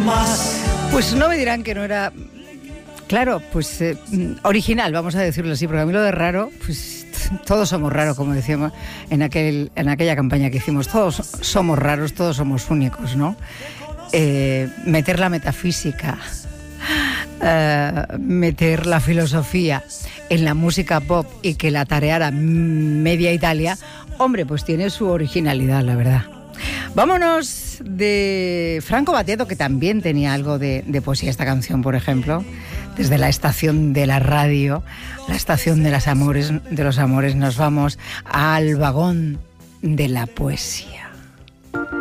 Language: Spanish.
Pues no me dirán que no era, claro, pues original, vamos a decirlo así, porque a mí lo de raro, pues todos somos raros, como decíamos en aquella campaña que hicimos, todos somos raros, todos somos únicos, ¿no? Meter la metafísica, meter la filosofía en la música pop y que la tareara media Italia, hombre, pues tiene su originalidad, la verdad. Vámonos de Franco Battiato, que también tenía algo de poesía esta canción, por ejemplo. Desde la estación de la radio, la estación de los amores, nos vamos al vagón de la poesía.